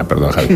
cocina, perdón, Javi.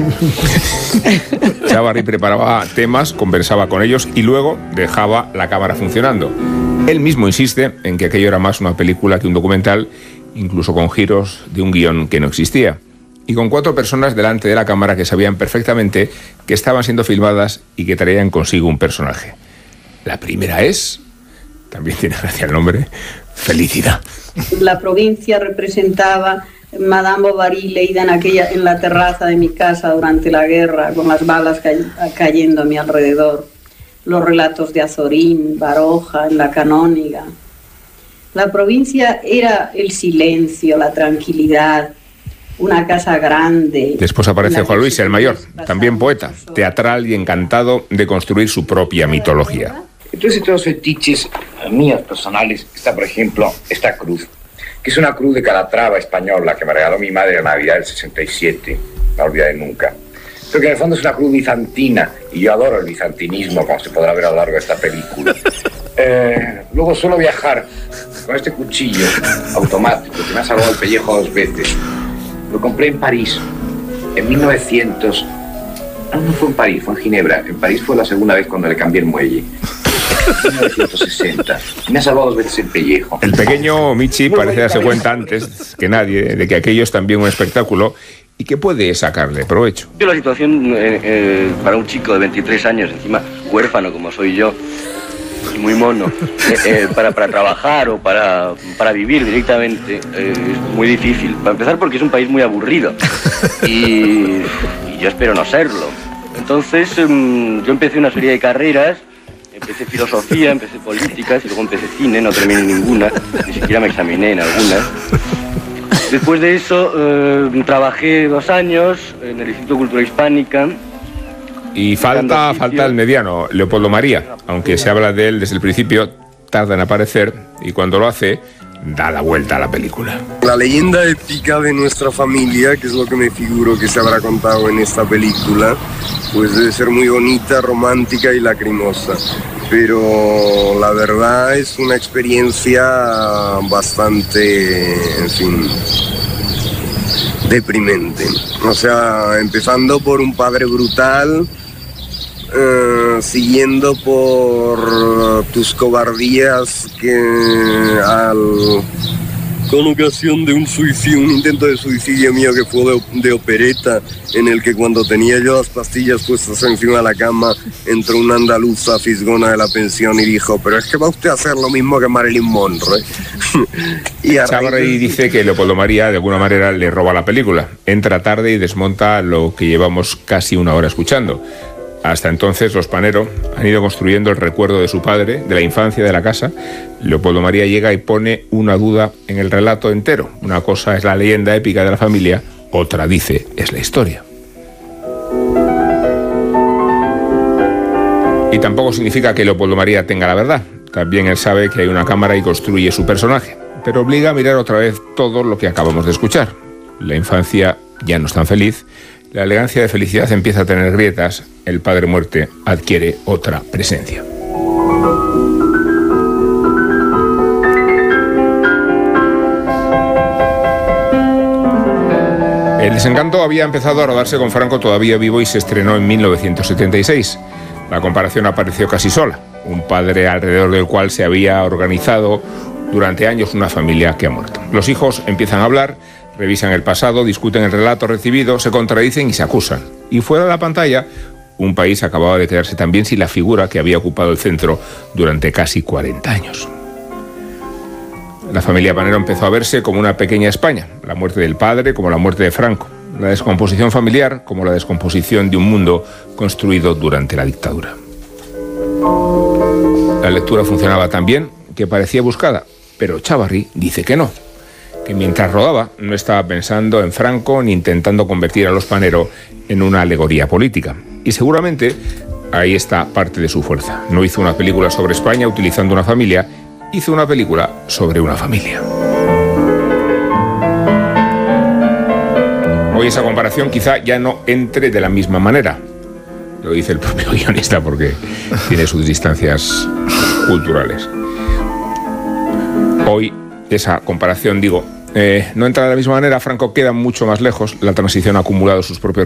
Chávarri preparaba temas, conversaba con ellos y luego dejaba la cámara funcionando. Él mismo insiste en que aquello era más una película que un documental, incluso con giros de un guión que no existía. Y con 4 personas delante de la cámara que sabían perfectamente que estaban siendo filmadas y que traían consigo un personaje. La primera es, también tiene gracia el nombre, Felicidad. La provincia representaba Madame Bovary leída en la terraza de mi casa durante la guerra, con las balas cayendo a mi alrededor. Los relatos de Azorín, Baroja, en la Canóniga. La provincia era el silencio, la tranquilidad, una casa grande. Después aparece Juan Luis, el mayor, también poeta, teatral y encantado de construir su propia mitología. Entonces, todos los fetiches míos personales está, por ejemplo, esta cruz, que es una cruz de Calatrava española que me regaló mi madre en la Navidad del 67, no la olvidaré nunca. Pero que en el fondo es una cruz bizantina, y yo adoro el bizantinismo, como se podrá ver a lo largo de esta película. Luego suelo viajar con este cuchillo automático que me ha salvado el pellejo 2 veces. Lo compré en París, en 1900... No fue en París, fue en Ginebra. En París fue la segunda vez cuando le cambié el muelle. En 1960. Me ha salvado 2 veces el pellejo. El pequeño Michi parece darse cuenta antes que nadie de que aquello es también un espectáculo y que puede sacarle provecho. La situación para un chico de 23 años, encima huérfano como soy yo, y muy mono, para trabajar o para vivir directamente es muy difícil. Para empezar porque es un país muy aburrido y yo espero no serlo. Entonces yo empecé una serie de carreras, empecé filosofía, empecé políticas y luego empecé cine, no terminé ninguna, ni siquiera me examiné en algunas. Después de eso trabajé 2 años en el Instituto de Cultura Hispánica. Y falta el mediano, Leopoldo María, aunque se habla de él desde el principio, tarda en aparecer y cuando lo hace, da la vuelta a la película. La leyenda épica de nuestra familia, que es lo que me figuro que se habrá contado en esta película, pues debe ser muy bonita, romántica y lacrimosa. Pero la verdad es una experiencia bastante, en fin, deprimente. O sea, empezando por un padre brutal, siguiendo por tus cobardías con ocasión de un intento de suicidio mío que fue de opereta, en el que cuando tenía yo las pastillas puestas encima de la cama, entró una andaluza fisgona de la pensión y dijo: pero es que va usted a hacer lo mismo que Marilyn Monroe. Chávarri dice que Leopoldo María de alguna manera le roba la película, entra tarde y desmonta lo que llevamos casi 1 hora escuchando. Hasta entonces los Panero han ido construyendo el recuerdo de su padre, de la infancia de la casa. Leopoldo María llega y pone una duda en el relato entero. Una cosa es la leyenda épica de la familia, otra, dice, es la historia. Y tampoco significa que Leopoldo María tenga la verdad. También él sabe que hay una cámara y construye su personaje, pero obliga a mirar otra vez todo lo que acabamos de escuchar. La infancia ya no es tan feliz, la elegancia de Felicidad empieza a tener grietas, el padre muerte adquiere otra presencia. El desencanto había empezado a rodarse con Franco todavía vivo y se estrenó en 1976. La comparación apareció casi sola, un padre alrededor del cual se había organizado durante años una familia que ha muerto. Los hijos empiezan a hablar, revisan el pasado, discuten el relato recibido, se contradicen y se acusan. Y fuera de la pantalla, un país acababa de quedarse también sin la figura que había ocupado el centro durante casi 40 años. La familia Panero empezó a verse como una pequeña España, la muerte del padre como la muerte de Franco, la descomposición familiar como la descomposición de un mundo construido durante la dictadura. La lectura funcionaba tan bien que parecía buscada, pero Chávarri dice que no, que mientras rodaba no estaba pensando en Franco ni intentando convertir a los Panero en una alegoría política. Y seguramente ahí está parte de su fuerza. No hizo una película sobre España utilizando una familia, hizo una película sobre una familia. Hoy esa comparación quizá ya no entre de la misma manera. Lo dice el propio guionista porque tiene sus distancias culturales. Hoy esa comparación, no entra de la misma manera. Franco queda mucho más lejos. La transición ha acumulado sus propios